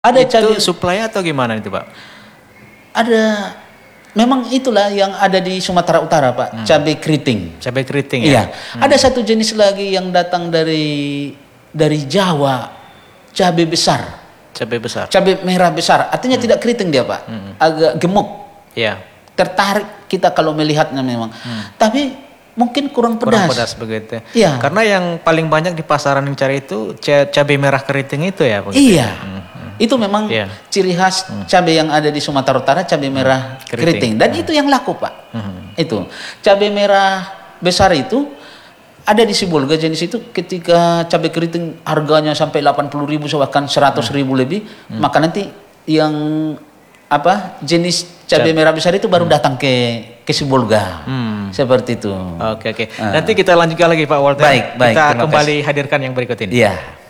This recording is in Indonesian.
Ada itu cabai, supply atau gimana itu Pak? ada. Memang itulah yang ada di Sumatera Utara, Pak. Cabai keriting. Cabai keriting Iya. ya? Ada satu jenis lagi yang datang dari Jawa, cabai besar. Cabai besar. Cabai merah besar. Artinya tidak keriting dia, Pak. Agak gemuk. Iya. Tertarik kita kalau melihatnya memang. Tapi mungkin kurang pedas. Kurang pedas begitu. Iya. Karena yang paling banyak di pasaran yang cari itu cabai merah keriting itu ya, begitu. Iya. Itu memang ciri khas cabai yang ada di Sumatera Utara, cabai merah keriting. Dan itu yang laku, Pak. Itu. Cabai merah besar itu ada di Sibolga jenis itu, ketika cabai keriting harganya sampai 80.000 bahkan 100.000 lebih, maka nanti yang jenis cabai merah besar itu baru datang ke Sibolga. Seperti itu. Oke. Nanti kita lanjutkan lagi Pak Walter. Baik. Kita Terima kembali kasih. hadirkan yang berikut ini. Iya.